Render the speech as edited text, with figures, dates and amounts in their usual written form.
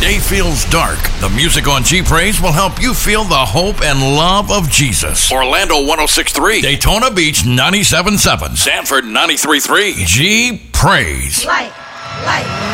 day feels dark, the music on G Praise will help you feel the hope and love of Jesus. Orlando 106.3, Daytona Beach 97.7, Sanford 93.3. G Praise. Light.